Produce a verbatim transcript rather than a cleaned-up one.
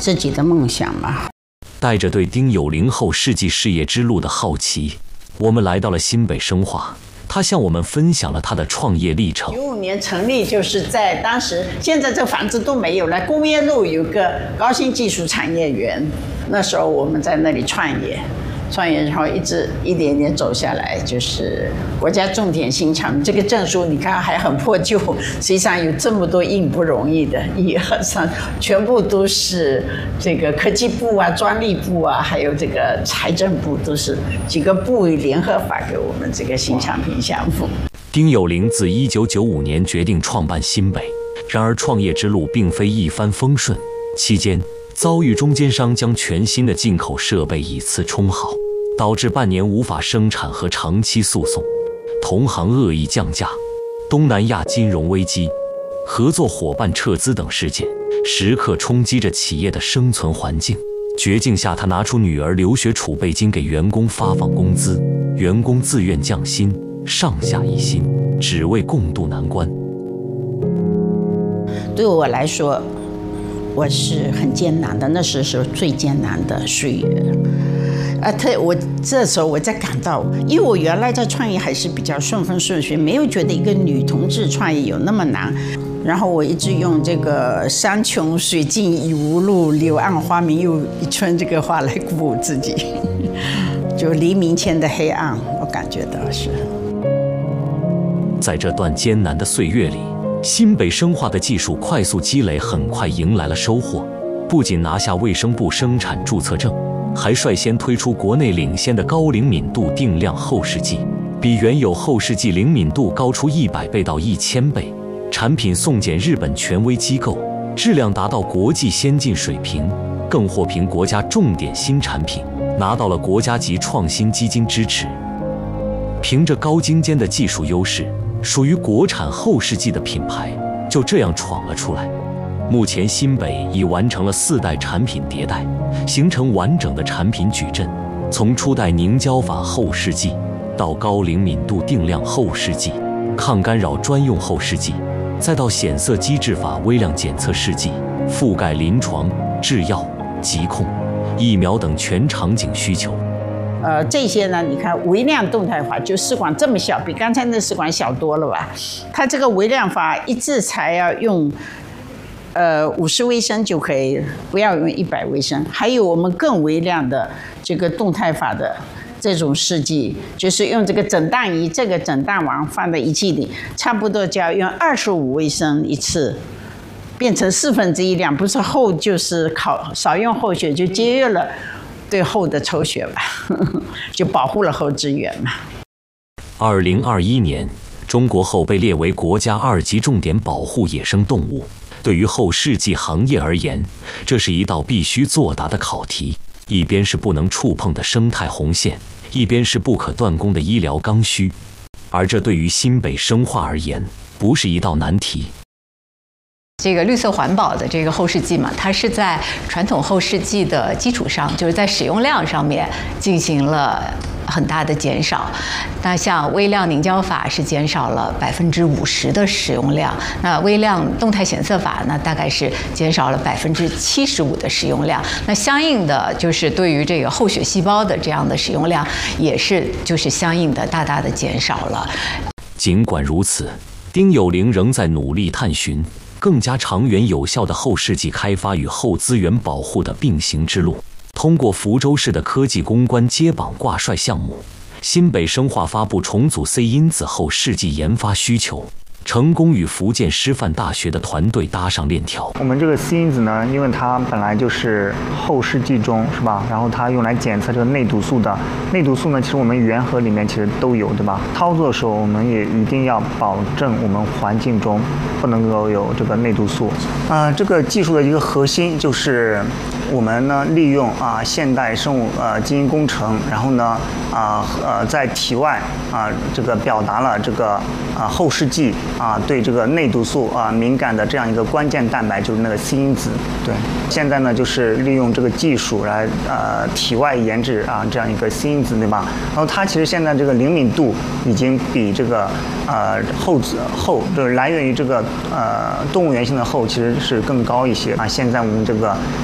自己的梦想嘛。 带着对丁有苓后世纪事业之路的好奇，我们来到了新北生化。他向我们分享了他的创业历程。 九五年成立，就是在当时，现在这房子都没有了。工业路有个高新技术产业园，那时候我们在那里创业，创业然后一直一点点走下来，就是国家重点新产品这个证书，你看还很破旧，实际上有这么多印不容易的，一二三，全部都是这个科技部啊、专利部啊，还有这个财政部，都是几个部联合发给我们这个新产品项目。 丁有苓自一九九五年决定创办新北，然而创业之路并非一帆风顺，期间遭遇中间商将全新的进口设备以次充好，导致半年无法生产和长期诉讼，同行恶意降价，东南亚金融危机，合作伙伴撤资等事件，时刻冲击着企业的生存环境。绝境下，他拿出女儿留学储备金给员工发放工资，员工自愿降薪，上下一心，只为共度难关。 对我来说，我是很艰难的，那时是最艰难的岁月。啊，特我这时候我在感到，因为我原来在创业还是比较顺风顺水，没有觉得一个女同志创业有那么难。然后我一直用这个"山穷水尽疑无路，柳暗花明又一村"这个话来鼓舞自己，就黎明前的黑暗，我感觉到是。 在这段艰难的岁月里，新北生化的技术快速积累，很快迎来了收获。不仅拿下卫生部生产注册证，还率先推出国内领先的高灵敏度定量后视镜，比原有后视镜灵敏度高出一百倍到一千倍。产品送检日本权威机构，质量达到国际先进水平，更获评国家重点新产品，拿到了国家级创新基金支持。凭着高精尖的技术优势，属于国产后视镜的品牌就这样闯了出来。目前新北已完成了四代产品迭代，形成完整的产品矩阵，从初代凝胶法后视镜到高灵敏度定量后视镜、抗干扰专用后视镜，再到显色机制法微量检测试剂，覆盖临床、制药、疾控、疫苗等全场景需求。 呃，这些呢，你看微量动态法，就试管这么小，比刚才那试管小多了吧？它这个微量法一制才要用，呃，五十微升就可以，不要用一百微升。还有我们更微量的这个动态法的这种试剂，就是用这个整氮仪，这个整氮王放在仪器里，差不多就要用二十五微升一次，变成四分之一量，不是后就是考少用后血，就节约了对后的抽血吧，就保护了后资源嘛。 二零二一年，中国后被列为国家二级重点保护野生动物。对于后视镜行业而言，这是一道必须作答的考题。一边是不能触碰的生态红线，一边是不可断供的医疗刚需。而这对于新北生化而言，不是一道难题。 这个绿色环保的这个后视镜嘛，它是在传统后视镜的基础上，就是在使用量上面进行了很大的减少。那像微量凝胶法是减少了百分之五十的使用量，那微量动态显色法呢，大概是减少了百分之七十五的使用量。那相应的就是对于这个后血细胞的这样的使用量，也是就是相应的大大的减少了。 尽管如此，丁有苓仍在努力探寻更加长远有效的后视镜开发与后资源保护的并行之路。通过福州市的科技攻关接榜挂帅项目，新北生化发布重组 C 因子后视镜研发需求，成功与福建师范大学的团队搭上链条。 我们这个 C 因子呢，因为它本来就是后视镜中是吧？然后它用来检测这个内毒素的，内毒素呢，其实我们原核里面其实都有，对吧？操作的时候，我们也一定要保证我们环境中不能够有这个内毒素。啊、呃，这个技术的一个核心就是我们呢利用啊现代生物呃基因工程，然后呢啊 呃, 呃在体外啊这个表达了这个啊后视镜啊对这个内毒素啊敏感的这样一个关键蛋白，就是那个 C 因子。对，现在呢就是利用这个技术来呃体外研制啊这样一个 C 因子，对吧？然后它其实现在这个灵敏度已经比这个呃后后就是来源于这个呃动物源性的后其实是更高一些啊。现在我们这个